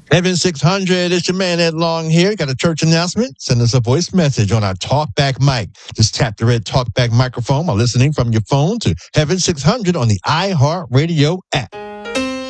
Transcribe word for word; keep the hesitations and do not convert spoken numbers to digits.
Heaven six hundred, it's your man Ed Long here. Got a church announcement? Send us a voice message on our TalkBack mic. Just tap the red TalkBack microphone while listening from your phone to Heaven six hundred on the iHeartRadio app.